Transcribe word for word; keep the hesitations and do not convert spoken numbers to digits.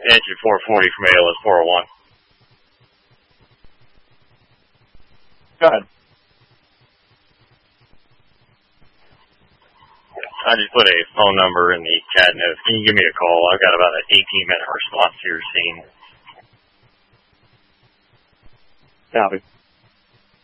Engine four forty from A L S four oh one. Go ahead. I just put a phone number in the chat notes. Can you give me a call? I've got about an eighteen minute response to your scene. Copy.